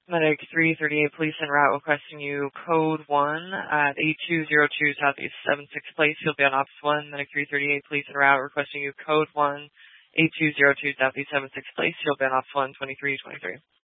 Medic 338 Police en route requesting you code 1 at 8202 Southeast 76 Place. You'll be on Ops 1. Medic 338 Police en route requesting you code 1 8202 Southeast 76 Place. You'll be on Ops 1 2323.